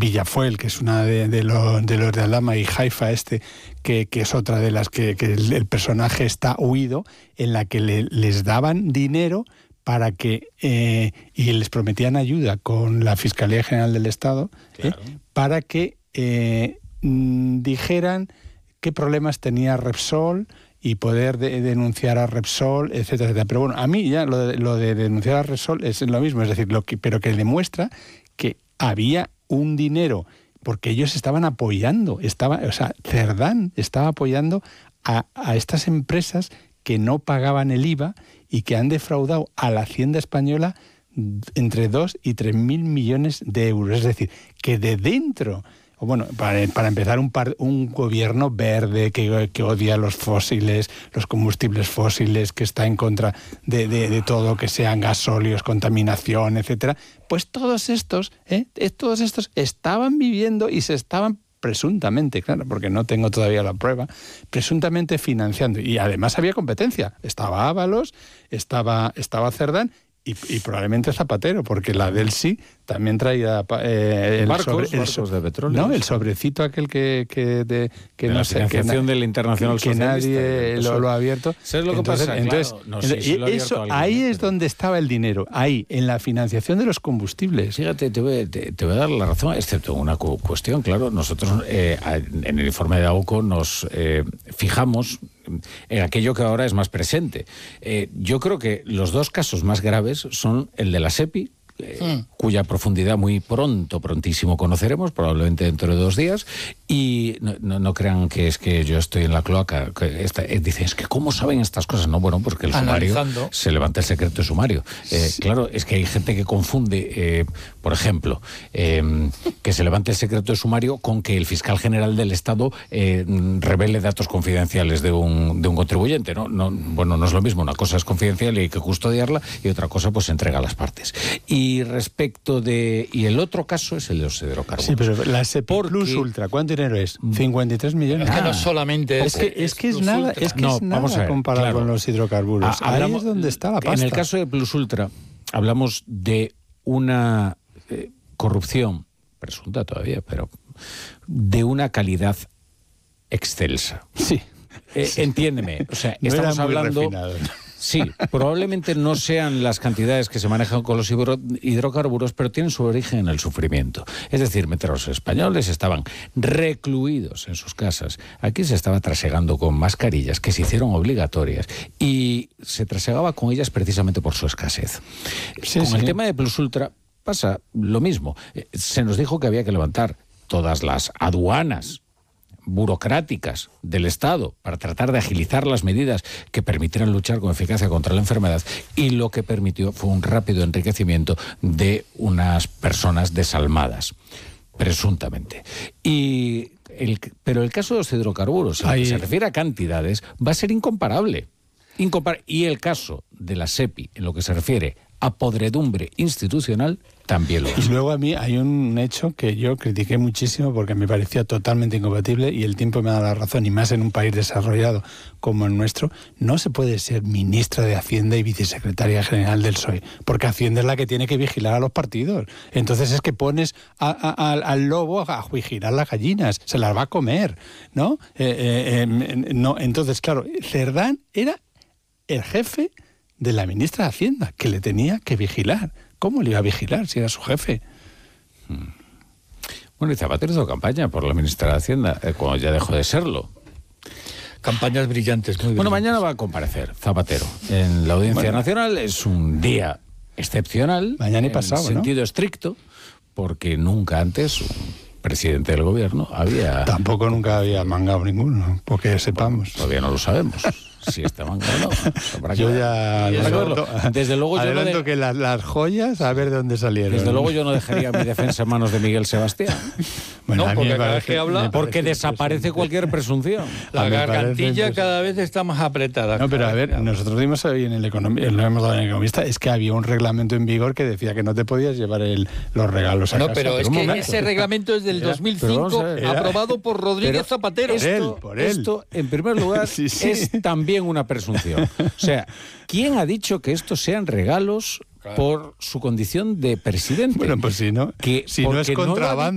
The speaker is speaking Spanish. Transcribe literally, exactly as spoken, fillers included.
Villafuel, que es una de, de, los, de los de Aldama, y Haifa este, que, que es otra de las que, que el, el personaje está huido, en la que le, les daban dinero para que, eh, y les prometían ayuda con la Fiscalía General del Estado, claro. eh, para que eh, mm, dijeran qué problemas tenía Repsol y poder de, denunciar a Repsol, etcétera, etcétera. Pero bueno, a mí ya lo de, lo de denunciar a Repsol es lo mismo, es decir, lo que, pero que demuestra que había un dinero, porque ellos estaban apoyando, estaba, o sea, Cerdán estaba apoyando a, a estas empresas que no pagaban el I V A y que han defraudado a la Hacienda española entre dos y tres mil millones de euros. Es decir, que de dentro, o bueno, para, para empezar, un, par, un gobierno verde que, que odia los fósiles, los combustibles fósiles, que está en contra de, de, de todo que sean gasóleos, contaminación, etcétera, pues todos estos, ¿eh? todos estos estaban viviendo y se estaban presuntamente, claro, porque no tengo todavía la prueba, presuntamente financiando. Y además había competencia. Estaba Ábalos, estaba, estaba Cerdán y, y probablemente Zapatero, porque la del sí también traía eh, el, barcos, sobre, el barcos so, de petróleo. No, el sobrecito aquel que, que, de, que de no la sé, financiación que, del Internacional que, que nadie lo, lo ha abierto. ¿Sabes lo que entonces, pasa? entonces, claro, no sé si lo ha eso, abierto alguien, ahí es pero... donde estaba el dinero, ahí, en la financiación de los combustibles. Fíjate, te voy, te, te voy a dar la razón, excepto una cu- cuestión, claro. Nosotros eh, en el informe de AUCO nos eh, fijamos en aquello que ahora es más presente. Eh, yo creo que los dos casos más graves son el de la SEPI, Eh, mm. cuya profundidad muy pronto, prontísimo conoceremos, probablemente dentro de dos días, y no, no, no crean que es que yo estoy en la cloaca, que esta, eh, dicen, es que ¿cómo saben estas cosas? No, bueno, porque el Analizando. sumario, se levanta el secreto de sumario. Eh, sí. Claro, es que hay gente que confunde, eh, por ejemplo, eh, que se levante el secreto de sumario con que el fiscal general del Estado eh, revele datos confidenciales de un, de un contribuyente, ¿no? No, bueno, no es lo mismo, una cosa es confidencial y hay que custodiarla, y otra cosa pues se entrega a las partes. Y Y respecto de... Y el otro caso es el de los hidrocarburos. Sí, pero la S P Plus Ultra, ¿cuánto dinero es? cincuenta y tres millones. Es que no solamente es... que es, que es nada, es que no, es nada vamos a ver, comparado claro. con los hidrocarburos. Ah, hablamos, ahí es donde está la pasta. En el caso de Plus Ultra, hablamos de una eh, corrupción, presunta todavía, pero de una calidad excelsa. Sí. Eh, sí. Entiéndeme, o sea, no estamos era muy hablando... refinado. Sí, probablemente no sean las cantidades que se manejan con los hidrocarburos, pero tienen su origen en el sufrimiento. Es decir, mientras los españoles estaban recluidos en sus casas, aquí se estaba trasegando con mascarillas que se hicieron obligatorias y se trasegaba con ellas precisamente por su escasez. Sí, con sí. el tema de Plus Ultra pasa lo mismo. Se nos dijo que había que levantar todas las aduanas burocráticas del Estado para tratar de agilizar las medidas que permitieran luchar con eficacia contra la enfermedad, y lo que permitió fue un rápido enriquecimiento de unas personas desalmadas, presuntamente. Y el, pero el caso de los hidrocarburos, en lo que se refiere a cantidades, va a ser incomparable. Incompar- y el caso de la SEPI, en lo que se refiere a podredumbre institucional, también lo es. Y luego a mí hay un hecho que yo critiqué muchísimo porque me parecía totalmente incompatible, y el tiempo me da la razón, y más en un país desarrollado como el nuestro. No se puede ser ministra de Hacienda y vicesecretaria general del P S O E, porque Hacienda es la que tiene que vigilar a los partidos. Entonces es que pones a, a, a, al lobo a vigilar las gallinas, se las va a comer, ¿no? Eh, eh, eh, no entonces, claro, Cerdán era el jefe de la ministra de Hacienda, que le tenía que vigilar. ¿Cómo le iba a vigilar si era su jefe? Bueno, y Zapatero hizo campaña por la ministra de Hacienda, eh, cuando ya dejó de serlo. Campañas brillantes, muy Bueno, brillantes. mañana va a comparecer Zapatero en la Audiencia bueno. Nacional. Es un día excepcional. Mañana y pasado, en sentido ¿no? estricto, porque nunca antes un presidente del gobierno había... Tampoco nunca había mangado ninguno, porque sepamos. Bueno, todavía no lo sabemos. Si está mangado o no. Para yo ya adelanto, desde luego yo adelanto no de... que las, las joyas, a ver de dónde salieron. Desde luego yo no dejaría mi defensa en manos de Miguel Sebastián. Bueno, no, porque cada vez que habla... Porque desaparece cualquier presunción. La gargantilla cada vez está más apretada. No, pero a ver, nosotros dimos hoy en el Economista, lo hemos dado en el Economista, es que había un reglamento en vigor que decía que no te podías llevar el, los regalos a no, casa. pero, pero es que momento. ese reglamento es del era, dos mil cinco, era, aprobado por Rodríguez Zapatero. Esto, él, por él. esto, en primer lugar, sí, sí. es también una presunción. O sea, ¿quién ha dicho que estos sean regalos claro. por su condición de presidente? Bueno, pues si no, que, si no es contrabando.